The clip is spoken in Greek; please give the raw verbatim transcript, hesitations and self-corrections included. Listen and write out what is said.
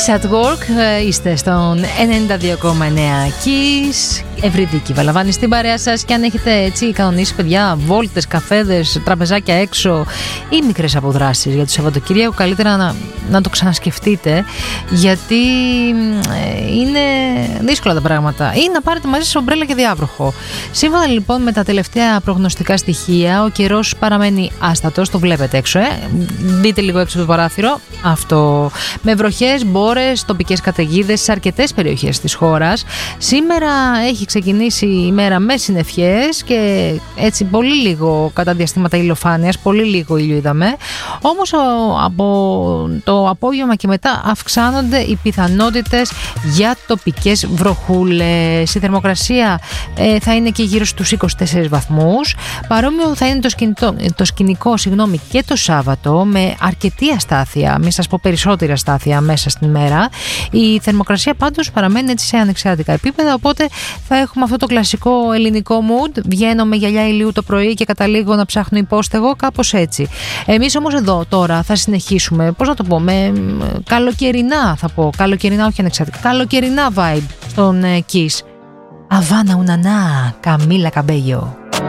Kiss at Work, είστε στον ενενήντα δύο κόμμα εννέα Kiss. Ευρυδίκη Βαλαβάνη στην παρέα σας. Και αν έχετε έτσι κανονίσει, παιδιά, βόλτες, καφέδες, τραπεζάκια έξω ή μικρές αποδράσεις για το Σαββατοκύριακο, καλύτερα να, να το ξανασκεφτείτε, γιατί ε, είναι δύσκολα τα πράγματα. Ή να πάρετε μαζί σας ομπρέλα και διάβροχο. Σύμφωνα λοιπόν με τα τελευταία προγνωστικά στοιχεία, ο καιρός παραμένει άστατος. Το βλέπετε έξω, ε. Δείτε λίγο έξω το παράθυρο. Αυτό. Με βροχές, μπόρες, τοπικές καταιγίδες σε αρκετές περιοχές της χώρας. Σήμερα έχει ξεκινήσει η μέρα με συννεφιές και έτσι πολύ λίγο κατά διαστήματα ηλιοφάνειας, πολύ λίγο ήλιο είδαμε. Όμως από το απόγευμα και μετά αυξάνονται οι πιθανότητες για τοπικές βροχούλες. Η θερμοκρασία ε, θα είναι και γύρω στους είκοσι τέσσερις βαθμούς. Παρόμοιο θα είναι το, σκηνικό, το σκηνικό συγγνώμη, και το Σάββατο, με αρκετή αστάθεια, μην σας πω περισσότερη αστάθεια μέσα στην ημέρα. Η θερμοκρασία πάντως παραμένει έτσι σε ανεξάρτητα επίπεδα, οπότε θα έχουμε αυτό το κλασικό ελληνικό mood. Βγαίνω με γυαλιά ηλίου το πρωί και καταλήγω να ψάχνω υπόστεγο, κάπως έτσι. Εμείς όμως εδώ τώρα θα συνεχίσουμε, πώς να το πω, με καλοκαιρινά θα πω, καλοκαιρινά, όχι ανεξάρτητα, καλοκαιρινά vibe στον uh, Kiss. Αβάνα Ουνανά, Καμίλα Καμπέγιο.